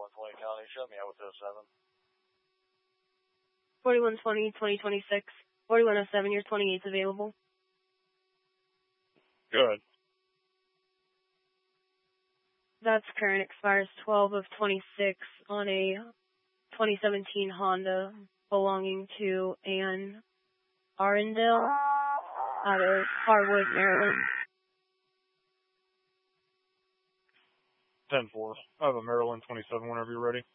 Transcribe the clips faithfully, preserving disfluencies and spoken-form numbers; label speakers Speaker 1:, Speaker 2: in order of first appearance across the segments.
Speaker 1: forty-one twenty County, shut me out with oh seven.
Speaker 2: forty-one twenty, twenty twenty-six. forty-one oh seven, your twenty-eight's available.
Speaker 1: Good.
Speaker 2: That's current, expires twelve of twenty-six on a twenty seventeen Honda belonging to Ann Arundel out of Harwood, Maryland.
Speaker 1: ten four. I have a Maryland twenty-seven whenever you're ready.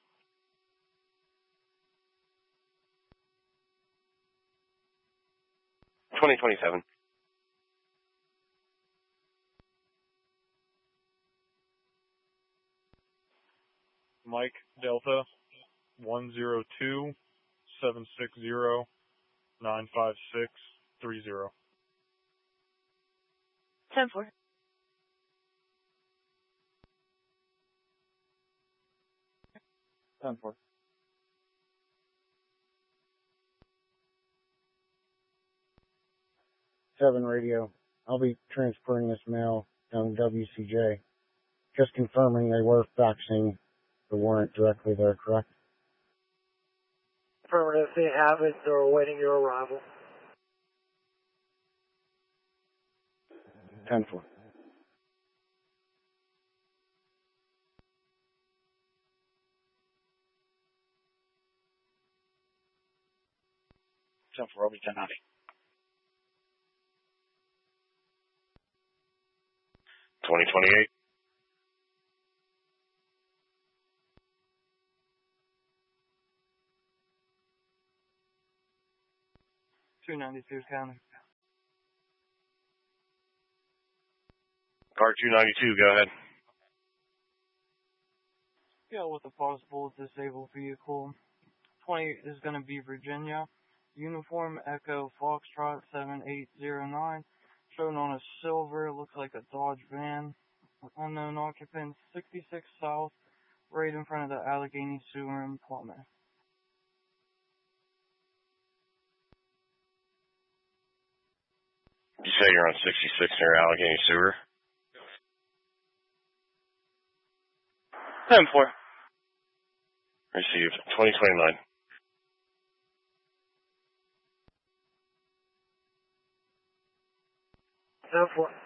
Speaker 3: twenty twenty-seven.
Speaker 1: Mike Delta one zero two seven six zero nine five six three zero.
Speaker 2: ten four.
Speaker 1: ten four.
Speaker 4: seven radio. I'll be transferring this mail down to W C J. Just confirming they were faxing the warrant directly there, correct?
Speaker 5: Affirmative, they have it. They're awaiting your arrival.
Speaker 4: ten four.
Speaker 3: ten four, I'll be ten ninety. twenty twenty-eight.
Speaker 6: two ninety-two County.
Speaker 3: Car two ninety-two, go ahead.
Speaker 6: Yeah, with a possible disabled vehicle. twenty is going to be Virginia. Uniform Echo Foxtrot seven eight zero nine. Shown on a silver, looks like a Dodge van. Unknown occupant, sixty-six South, right in front of the Allegheny Sewer and Plumbing.
Speaker 3: You say you're on sixty-six near Allegheny Sewer?
Speaker 6: ten four.
Speaker 3: Received. twenty twenty-nine.
Speaker 5: ten four.